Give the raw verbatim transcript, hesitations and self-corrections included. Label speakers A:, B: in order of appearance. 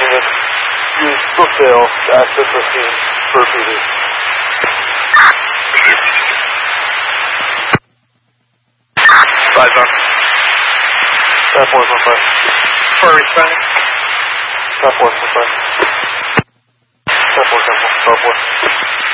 A: unit. Use Brookdale to access the scene for P D.
B: Five on.
A: That four's on fire.
B: For responding.
A: That four's on fire. That four's on fire.